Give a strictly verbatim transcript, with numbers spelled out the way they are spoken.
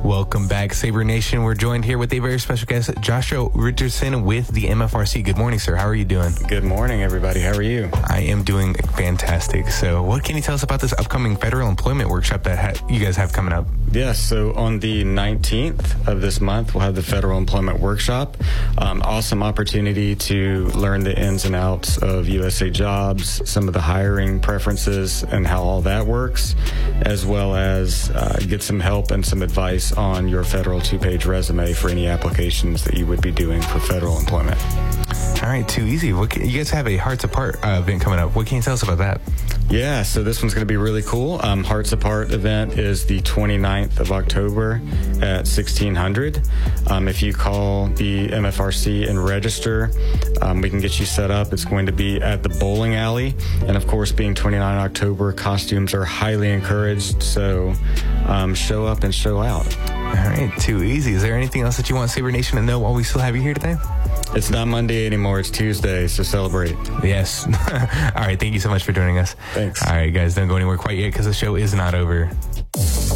Welcome back, Sabre Nation. We're joined here with a very special guest, Joshua Richardson with the M F R C. Good morning, sir. How are you doing? Good morning, everybody. How are you? I am doing fantastic. So what can you tell us about this upcoming federal employment workshop that ha- you guys have coming up? Yes, so on the nineteenth of this month, we'll have the Federal Employment Workshop. Um, awesome opportunity to learn the ins and outs of U S A Jobs, some of the hiring preferences and how all that works, as well as uh, get some help and some advice on your federal two-page resume for any applications that you would be doing for federal employment. All right, too easy. What can, you guys have a Hearts Apart uh, event coming up. What can you tell us about that? Yeah, so this one's going to be really cool. Um, Hearts Apart event is the twenty-ninth of October at sixteen hundred. Um, if you call the M F R C and register, um, we can get you set up. It's going to be at the bowling alley. And of course, being twenty-ninth of October, costumes are highly encouraged. So um, show up and show out. All right, too easy. Is there anything else that you want Sabre Nation to know while we still have you here today? It's not Monday anymore. It's Tuesday, so celebrate. Yes. All right, thank you so much for joining us. Thanks. All right, guys, don't go anywhere quite yet because the show is not over.